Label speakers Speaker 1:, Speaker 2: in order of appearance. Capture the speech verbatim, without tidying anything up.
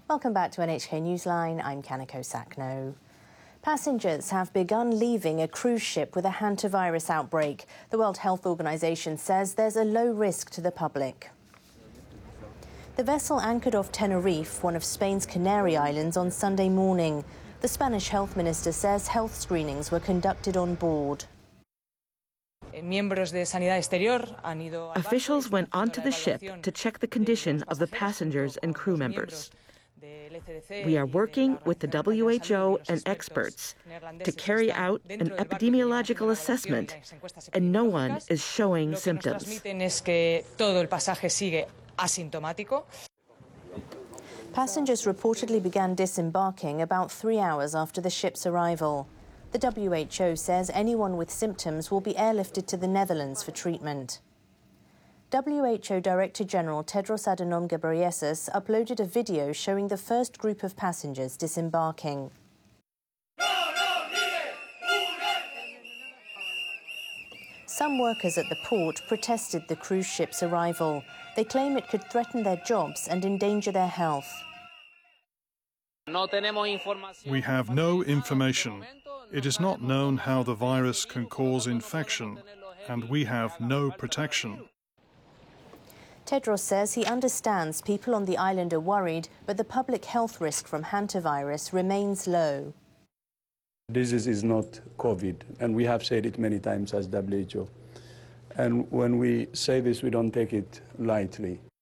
Speaker 1: Welcome back to N H K Newsline. I'm Kanako Sakno. Passengers have begun leaving a cruise ship with a hantavirus outbreak. The World Health Organization says there's a low risk to the public. The vessel anchored off Tenerife, one of Spain's Canary Islands, on Sunday morning. The Spanish health minister says health screenings were conducted on board.
Speaker 2: Officials went onto the ship to check the condition of the passengers and crew members. We are working with the W H O and experts to carry out an epidemiological assessment, and no one is showing symptoms.
Speaker 1: Passengers reportedly began disembarking about three hours after the ship's arrival. The W H O says anyone with symptoms will be airlifted to the Netherlands for treatment. W H O Director General Tedros Adhanom Ghebreyesus uploaded a video showing the first group of passengers disembarking. Some workers at the port protested the cruise ship's arrival. They claim it could threaten their jobs and endanger their health.
Speaker 3: We have no information. It is not known how the virus can cause infection, and we have no protection.
Speaker 1: Tedros says he understands people on the island are worried, but the public health risk from hantavirus remains low.
Speaker 4: This is not COVID, and we have said it many times as W H O. And when we say this, we don't take it lightly.